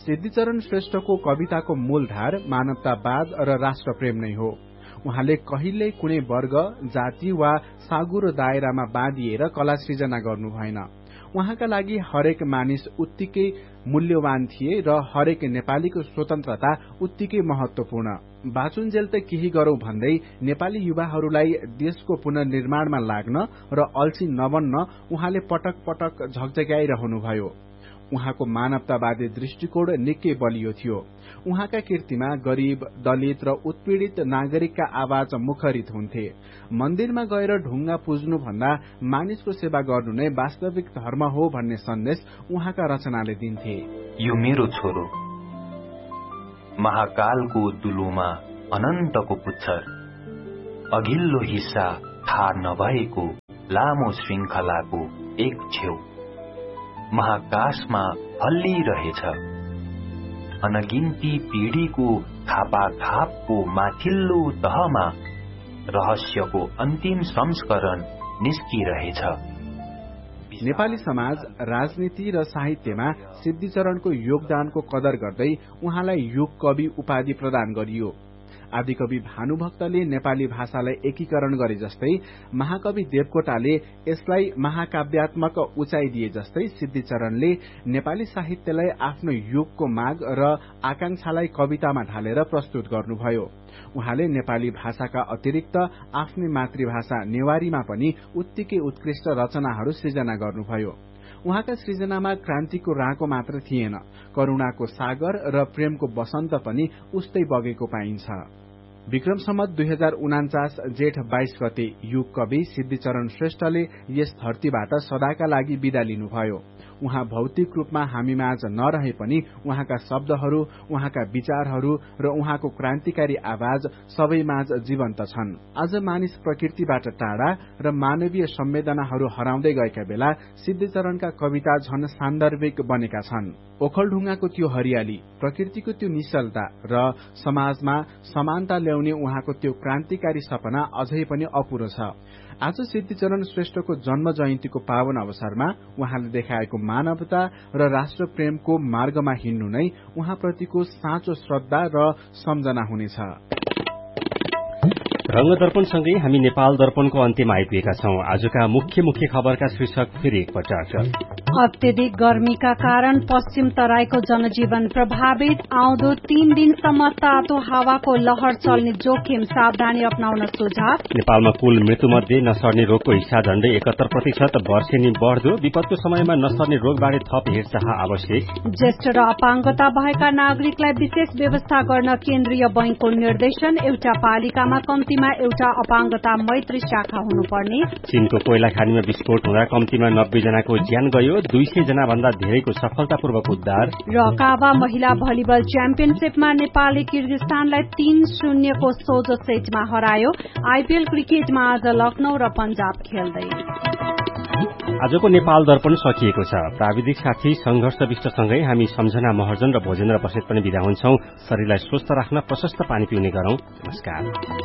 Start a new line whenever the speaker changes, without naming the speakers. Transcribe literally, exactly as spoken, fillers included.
सिद्धिचरण श्रेष्ठको कविताको मूलधार मानवतावाद र राष्ट्रप्रेम नै हो। उहाँले कहिल्यै कुनै वर्ग, जाति वा साँगुरो दायरामा बाँधिएर कला सृजना गर्नु भएन। उहाँका लागि हरेक मानिस उत्तिकै मूल्यवान थिए र हरेक नेपालीको स्वतन्त्रता उत्तिकै महत्वपूर्ण। बाँचुन्जेल त केही गरौं भन्दै नेपाली युवाहरूलाई देशको पुनर्निर्माणमा लाग्न र अल्छी नबन्न उहाँले पटक पटक झकझक्याइरहनुभयो। उहाँको मानवतावादी दृष्टिकोण निकै बलियो थियो। उहाँका कृतिमा गरीब, दलित र उत्पीड़ित नागरिकका आवाज मुखरित हुन्थे। मन्दिरमा गएर ढुङ्गा पुज्नु भन्दा मानिसको सेवा गर्नु नै वास्तविक धर्म हो भन्ने सन्देश उहाँका रचनाले दिन्थे।
यो मेरो छोरो, महाकालको दुलोमा अनन्तको पुच्छर, अघिल्लो हिस्सा थाहा नभएको लामो श्रृंखलाको एक छेउ महाकाशमा हल्लिरहेछ। अनगिन्ती पीढ़ीको खापाखापको माथिल्लो तहमा रहस्यको अन्तिम संस्करण निस्किरहेछ।
नेपाली समाज, राजनीति र साहित्यमा सिद्धिचरणको योगदानको कदर गर्दै उहाँलाई युग कवि उपाधि प्रदान गरियो। आदिकवि भानुभक्तले नेपाली भाषालाई एकीकरण गरे जस्तै महाकवि देवकोटाले यसलाई महाकाव्यात्मक उचाइ दिए जस्तै सिद्धिचरणले नेपाली साहित्यलाई आफ्नो युगको माग र आकांक्षालाई कवितामा ढालेर प्रस्तुत गर्नुभयो। उहाँले नेपाली भाषाका अतिरिक्त आफ्नै मातृभाषा नेवारीमा पनि उत्तिकै उत्कृष्ट रचनाहरू सृजना गर्नुभयो। उहाँका सृजनामा क्रान्तिको राँको मात्र थिएन, करुणाको सागर र प्रेमको बसन्त पनि उस्तै बगेको पाइन्छ। विक्रम सम्वत दुई हजार उनाचास जेठ बाइस गते युग कवि सिद्धिचरण श्रेष्ठले यस धरतीबाट सदाका लागि विदा लिनुभयो। उहाँ भौतिक रूपमा हामीमाझ नरहे पनि उहाँका शब्दहरू, उहाँका विचारहरू र उहाँको क्रान्तिकारी आवाज सबैमाझ जीवन्त छन्। आज मानिस प्रकृतिबाट टाढा र मानवीय संवेदनाहरू हराउँदै गएका बेला सिद्धिचरणका कविता झन सान्दर्भिक बनेका छन्। ओखलढुङ्गाको त्यो हरियाली, प्रकृतिको त्यो निश्चलता र समाजमा समानता ल्याउने उहाँको त्यो क्रान्तिकारी सपना अझै पनि अपुरो छ। आज सिद्धिचरण श्रेष्ठको जन्म जयन्तीको पावन अवसरमा उहाँले देखाएको मानवता र राष्ट्र प्रेमको मार्गमा हिँड्नु नै उहाँप्रतिको साँचो श्रद्धा र सम्झना हुनेछ।
रंग दर्पणसँगै हामी नेपाल दर्पणको अन्त्यमा आइपुगेका छौं। आजका मुख्य मुख्य खबरका शीर्षक फेरि एकपटक।
अत्यधिक गर्मीका कारण पश्चिम तराईको जनजीवन प्रभावित, आउँदो तीन दिनसम्म तातो हावाको लहर चल्ने जोखिम, सावधानी अपनाउन सुझाव।
नेपालमा कुल मृत्युमध्ये नसर्ने रोगको हिस्सा झण्डै एकात्तर प्रतिशत, वर्षेनी बढ़दो, विपदको समयमा नसर्ने रोगबारे थप हेरचाह आवश्यक।
ज्येष्ठ र अपाङ्गता भएका नागरिकलाई विशेष व्यवस्था गर्न केन्द्रीय बैंकको निर्देशन, एउटा पालिकामा कम्तीमा एउटा अपाङ्गता मैत्री शाखा हुनुपर्ने।
चीनको कोइला खानीमा विस्फोट हुँदा कम्तीमा नब्बे जनाको ज्यान गयो, दुई सय जना भन्दा धेरैको सफलतापूर्वक उद्धार।
र काबा महिला भलिबल च्याम्पियनशीपमा नेपालले किर्गिस्तानलाई तीन शून्यको सोझो सेटमा हरायो। आईपीएल क्रिकेटमा आज लखनऊ र पंजाब खेल्दै।
आजको नेपाल दर्पण सकिएको छ। प्राविधिक साथी संघर्ष विष्टसँगै हामी सम्झना महर्जन र भोजेन्द्र बसेत पनि विदा हुन्छौं। शरीरलाई स्वस्थ राख्न प्रशस्त पानी पिउने गरौं। नमस्कार।